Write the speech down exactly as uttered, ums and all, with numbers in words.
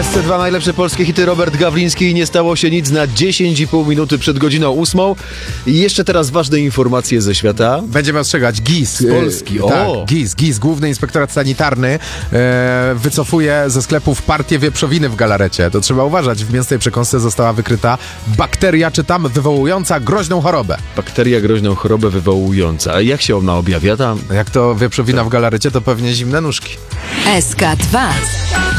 S C dwa najlepsze polskie hity, Robert Gawliński i nie stało się nic na dziesięć i pół minuty przed godziną ósmą. I jeszcze teraz ważne informacje ze świata. Będziemy ostrzegać. G I S. Z Polski, e, o! Tak, G I S, G I S, Główny Inspektorat Sanitarny, e, wycofuje ze sklepów partię wieprzowiny w galarecie. To trzeba uważać. W mięsnej przekąsce została wykryta bakteria, czy tam, wywołująca groźną chorobę. Bakteria groźną chorobę wywołująca. A jak się ona objawia tam? Jak to wieprzowina w galarecie, to pewnie zimne nóżki. S K dwa.